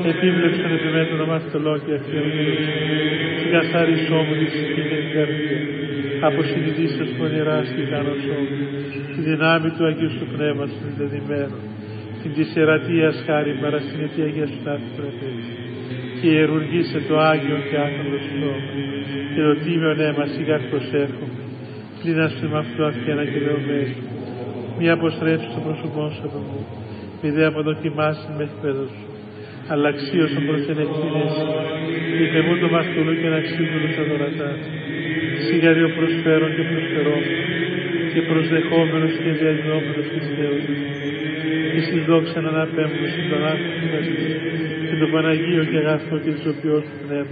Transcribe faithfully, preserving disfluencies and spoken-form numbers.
επίβλεψον επιμέτρον μας το λόγο και αφιερώνος, την καθάρισό μου τη ψυχή και την καρδία, από συνειδήσεως πονηράς και ικανός ώμου, τη δυνάμει του Αγίου Σου Πνεύματος των δεδειμένων, την της Ιερατείας χάρη παρασυνετή Αγία Σου Τάφη Προτέξη, και ιερουργήσε το Άγιο και άκροδο σώμα, και το τίμιον αίμα σιγά προσέρχομαι, πλήνας με αυτού αυκένα και δεωμένη, μη αποστρέψει το πρόσωπό Σου από μου, μη δε αποδοκιμάσει με εκπαίδω Σου, αλλά αξίωσον προς την εκτείνεση, είπε μου το μαστούλο και να ξύδουλος αδωρατά, σιγά δύο προσφέρον και προσφερόμενο, και προσδεχόμενος και διαλυνόμενος της Θεότητας, και στη δόξα να αναπέμπουν στον τον άνθρωπο του Βασίλη, και το Παναγίο και αγαθό και της οποιος Πνεύμα,